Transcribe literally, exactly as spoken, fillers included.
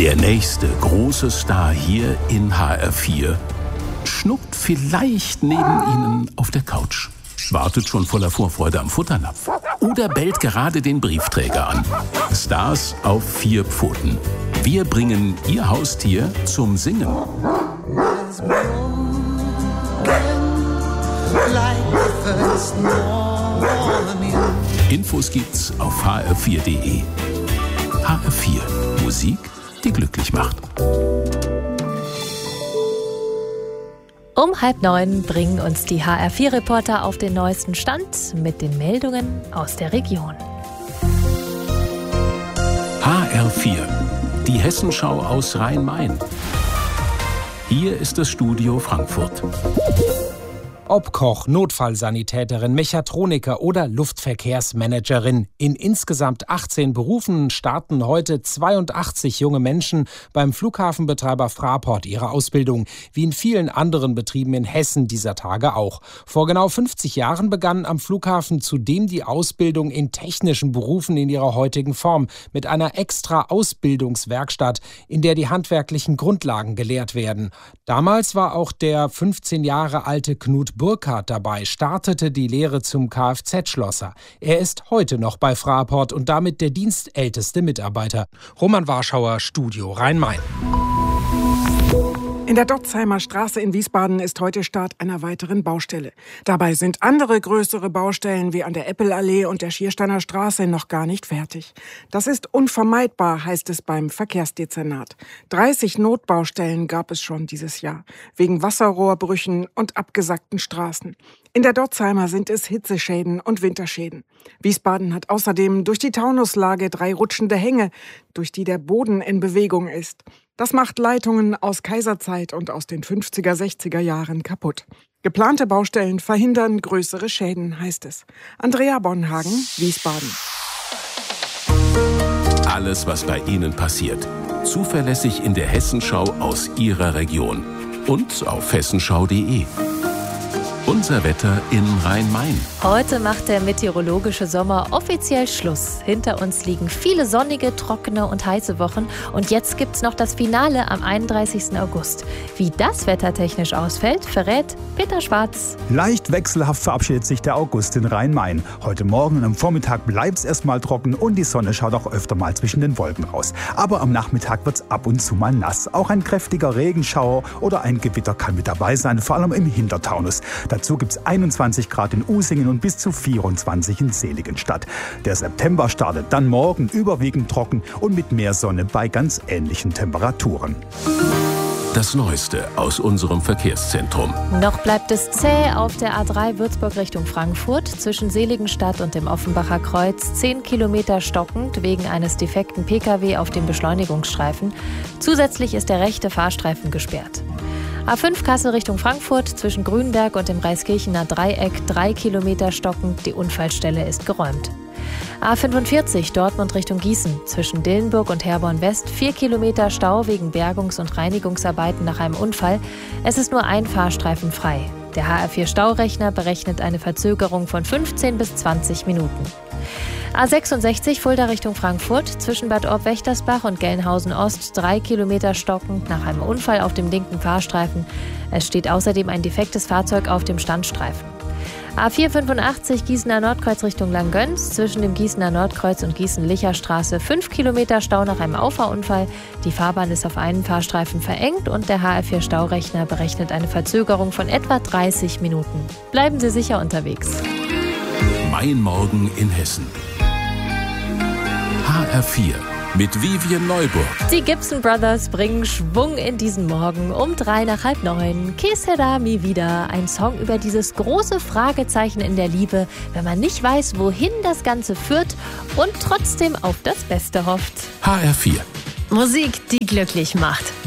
Der nächste große Star hier in H R vier schnuckt vielleicht neben Ihnen auf der Couch, wartet schon voller Vorfreude am Futternapf oder bellt gerade den Briefträger an. Stars auf vier Pfoten. Wir bringen Ihr Haustier zum Singen. Infos gibt's auf h r vier punkt d e. H R vier. Musik, die glücklich macht. Um halb neun bringen uns die H R vier Reporter auf den neuesten Stand mit den Meldungen aus der Region. H R vier, die Hessenschau aus Rhein-Main. Hier ist das Studio Frankfurt. Ob Koch, Notfallsanitäterin, Mechatroniker oder Luftverkehrsmanagerin. In insgesamt achtzehn Berufen starten heute zweiundachtzig junge Menschen beim Flughafenbetreiber Fraport ihre Ausbildung, wie in vielen anderen Betrieben in Hessen dieser Tage auch. Vor genau fünfzig Jahren begann am Flughafen zudem die Ausbildung in technischen Berufen in ihrer heutigen Form mit einer extra Ausbildungswerkstatt, in der die handwerklichen Grundlagen gelehrt werden. Damals war auch der fünfzehn Jahre alte Knut Burkhardt dabei, startete die Lehre zum Kfz-Schlosser. Er ist heute noch bei Fraport und damit der dienstälteste Mitarbeiter. Roman Warschauer, Studio Rhein-Main. In der Dotzheimer Straße in Wiesbaden ist heute Start einer weiteren Baustelle. Dabei sind andere größere Baustellen wie an der Eppelallee und der Schiersteiner Straße noch gar nicht fertig. Das ist unvermeidbar, heißt es beim Verkehrsdezernat. dreißig Notbaustellen gab es schon dieses Jahr, wegen Wasserrohrbrüchen und abgesackten Straßen. In der Dotzheimer sind es Hitzeschäden und Winterschäden. Wiesbaden hat außerdem durch die Taunuslage drei rutschende Hänge, durch die der Boden in Bewegung ist. Das macht Leitungen aus Kaiserzeit und aus den fünfziger, sechziger Jahren kaputt. Geplante Baustellen verhindern größere Schäden, heißt es. Andrea Bonhagen, Wiesbaden. Alles, was bei Ihnen passiert, zuverlässig in der Hessenschau aus Ihrer Region und auf hessenschau punkt d e. Unser Wetter in Rhein-Main. Heute macht der meteorologische Sommer offiziell Schluss. Hinter uns liegen viele sonnige, trockene und heiße Wochen. Und jetzt gibt's noch das Finale am einunddreißigsten August. Wie das wettertechnisch ausfällt, verrät Peter Schwarz. Leicht wechselhaft verabschiedet sich der August in Rhein-Main. Heute Morgen und am Vormittag bleibt's erstmal trocken und die Sonne schaut auch öfter mal zwischen den Wolken raus. Aber am Nachmittag wird's ab und zu mal nass. Auch ein kräftiger Regenschauer oder ein Gewitter kann mit dabei sein, vor allem im Hintertaunus. Dazu gibt es einundzwanzig Grad in Usingen und bis zu vierundzwanzig in Seligenstadt. Der September startet dann morgen überwiegend trocken und mit mehr Sonne bei ganz ähnlichen Temperaturen. Das Neueste aus unserem Verkehrszentrum. Noch bleibt es zäh auf der A drei Würzburg Richtung Frankfurt. Zwischen Seligenstadt und dem Offenbacher Kreuz zehn Kilometer stockend wegen eines defekten Pkw auf dem Beschleunigungsstreifen. Zusätzlich ist der rechte Fahrstreifen gesperrt. A fünf Kassel Richtung Frankfurt, zwischen Grünberg und dem Reiskirchener Dreieck, drei Kilometer stockend, die Unfallstelle ist geräumt. A fünfundvierzig Dortmund Richtung Gießen, zwischen Dillenburg und Herborn West, vier Kilometer Stau wegen Bergungs- und Reinigungsarbeiten nach einem Unfall. Es ist nur ein Fahrstreifen frei. Der H R vier Staurechner berechnet eine Verzögerung von fünfzehn bis zwanzig Minuten. A sechsundsechzig Fulda Richtung Frankfurt, zwischen Bad Orb-Wächtersbach und Gelnhausen Ost, drei Kilometer stockend nach einem Unfall auf dem linken Fahrstreifen. Es steht außerdem ein defektes Fahrzeug auf dem Standstreifen. A vierhundertfünfundachtzig Gießener Nordkreuz Richtung Langgöns, zwischen dem Gießener Nordkreuz und Gießen-Licher-Straße, fünf Kilometer Stau nach einem Auffahrunfall. Die Fahrbahn ist auf einen Fahrstreifen verengt und der H R vier Staurechner berechnet eine Verzögerung von etwa dreißig Minuten. Bleiben Sie sicher unterwegs. Mein Morgen in Hessen. H R vier mit Vivian Neuburg. Die Gibson Brothers bringen Schwung in diesen Morgen um drei nach halb neun. Que sera mi vida? Ein Song über dieses große Fragezeichen in der Liebe, wenn man nicht weiß, wohin das Ganze führt und trotzdem auf das Beste hofft. H R vier. Musik, die glücklich macht.